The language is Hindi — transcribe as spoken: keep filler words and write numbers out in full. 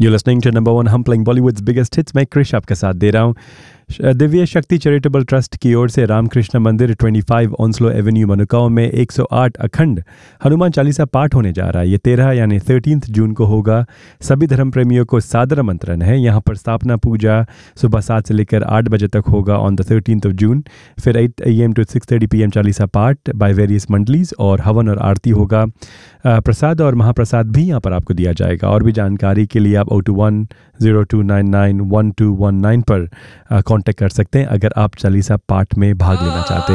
You're listening to number one hum playing Bollywood's biggest hits. मैं क्रिश आपके साथ दे रहा हूँ. दिव्य शक्ति चैरिटेबल ट्रस्ट की ओर से रामकृष्ण मंदिर पच्चीस ऑन्स्लो एवेन्यू मनुकाओं में एक सौ आठ अखंड हनुमान चालीसा पाठ होने जा रहा है. ये तेरह यानी तेरह जून को होगा. सभी धर्म प्रेमियों को सादर आमंत्रण है. यहाँ पर स्थापना पूजा सुबह सात से लेकर आठ बजे तक होगा on the thirteen of June. फिर eight A M to six thirty P M Chalisa पाठ बाय वेरियस मंडलीज और हवन और आरती होगा. प्रसाद और महाप्रसाद भी यहाँ पर आपको दिया जाएगा. और भी जानकारी के लिए आप O two one zero two nine nine one two one nine पर कांटेक्ट कर सकते हैं अगर आप चालीसा पाठ में भाग लेना चाहते हैं.